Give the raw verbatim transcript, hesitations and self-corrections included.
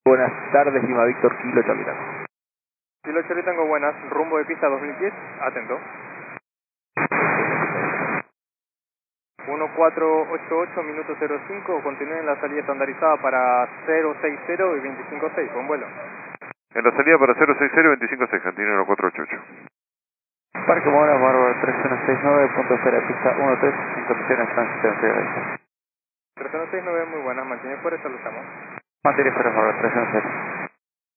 Buenas tardes, Lima Víctor, Kilo Charlie Tango. Kilo Charlie Tango, buenas. Rumbo de pista dos mil diez, atento. uno cuatro ocho ocho, minuto cero cinco, continúen la salida estandarizada para cero seis cero y veinticinco seis, buen vuelo. En la salida para cero seis cero y veinticinco seis, continúen uno cuatro ocho ocho. Parque Mora, Bárbaro tres uno seis nueve, punto cero, pista uno tres, en condiciones tránsito en Federal. tres uno seis nueve, muy buenas, mantiene fuera, saludamos. Mantiene fuera, Bárbaro tres uno seis.